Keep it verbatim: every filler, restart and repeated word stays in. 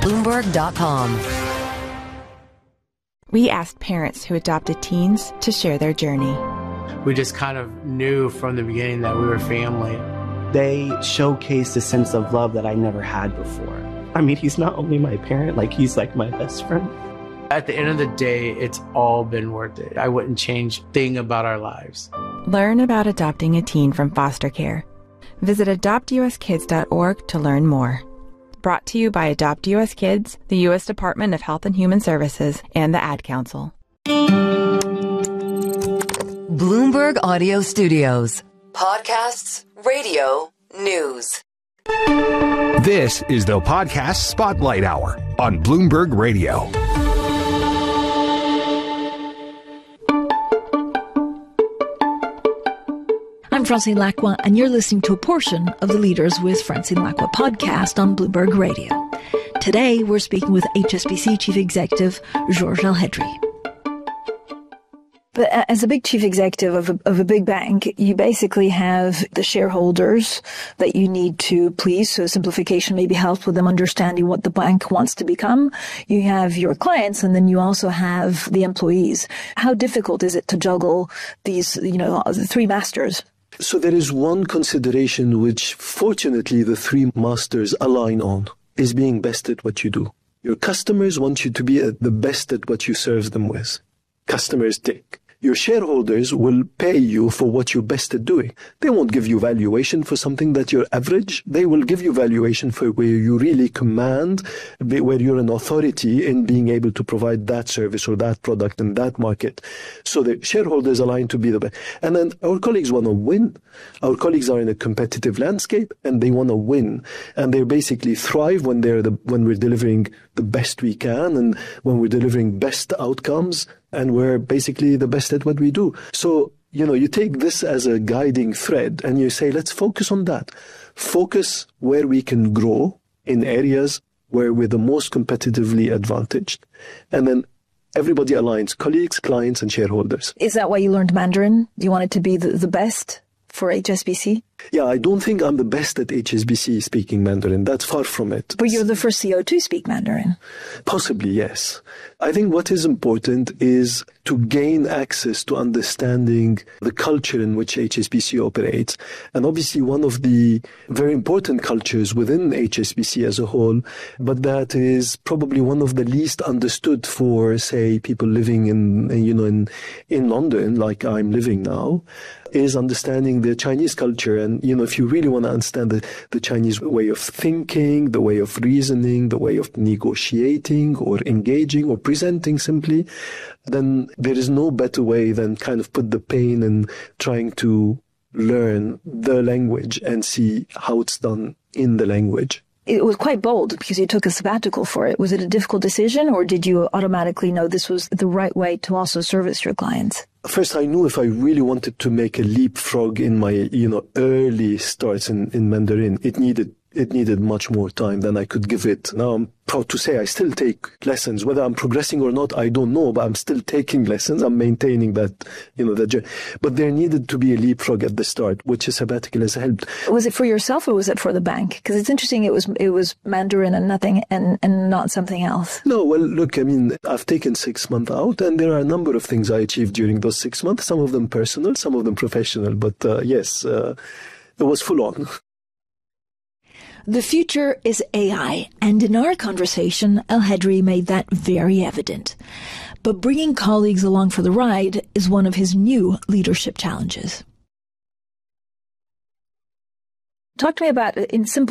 Bloomberg dot com. We asked parents who adopted teens to share their journey. We just kind of knew from the beginning that we were family. They showcased a sense of love that I never had before. I mean, he's not only my parent, like he's like my best friend. At the end of the day, it's all been worth it. I wouldn't change a thing about our lives. Learn about adopting a teen from foster care. Visit adopt u s kids dot org to learn more. Brought to you by Adopt U S Kids, the U S Department of Health and Human Services, and the Ad Council. Bloomberg Audio Studios. Podcasts, radio, news. This is the Podcast Spotlight Hour on Bloomberg Radio. I'm Francine Lacqua, and you're listening to a portion of the Leaders with Francine Lacqua podcast on Bloomberg Radio. Today, we're speaking with H S B C Chief Executive Georges Elhedery. But as a big chief executive of a, of a big bank, you basically have the shareholders that you need to please. So simplification maybe helps with them understanding what the bank wants to become. You have your clients, and then you also have the employees. How difficult is it to juggle these, you know, the three masters? So there is one consideration which, fortunately, the three masters align on, is being best at what you do. Your customers want you to be at the best at what you serve them with. Customers tick. Your shareholders will pay you for what you're best at doing. They won't give you valuation for something that you're average. They will give you valuation for where you really command, where you're an authority in being able to provide that service or that product in that market. So the shareholders align to be the best. And then our colleagues want to win. Our colleagues are in a competitive landscape and they want to win. And they basically thrive when they're the, when we're delivering the best we can and when we're delivering best outcomes. And we're basically the best at what we do. So, you know, you take this as a guiding thread and you say, let's focus on that. Focus where we can grow in areas where we're the most competitively advantaged. And then everybody aligns, colleagues, clients, and shareholders. Is that why you learned Mandarin? You wanted to be the, the best for H S B C? Yeah, I don't think I'm the best at H S B C speaking Mandarin. That's far from it. But you're the first C E O to speak Mandarin. Possibly, yes. I think what is important is to gain access to understanding the culture in which H S B C operates. And obviously one of the very important cultures within H S B C as a whole, but that is probably one of the least understood for, say, people living in, you know, in, in London, like I'm living now, is understanding the Chinese culture. And, you know, if you really want to understand the, the Chinese way of thinking, the way of reasoning, the way of negotiating or engaging or presenting simply, then there is no better way than kind of put the pain in trying to learn the language and see how it's done in the language. It was quite bold because you took a sabbatical for it. Was it a difficult decision, or did you automatically know this was the right way to also service your clients? First, I knew if I really wanted to make a leapfrog in my, you know, early starts in, in Mandarin, it needed it needed much more time than I could give it. Now, I'm proud to say I still take lessons. Whether I'm progressing or not, I don't know, but I'm still taking lessons. I'm maintaining that, you know, that journey. But there needed to be a leapfrog at the start, which a sabbatical has helped. Was it for yourself or was it for the bank? Because it's interesting, it was it was Mandarin and nothing and, and not something else. No, well, look, I mean, I've taken six months out, and there are a number of things I achieved during those six months, some of them personal, some of them professional. But uh, yes, uh, it was full on. The future is A I, and in our conversation, Elhedery made that very evident. But bringing colleagues along for the ride is one of his new leadership challenges. Talk to me about, in simple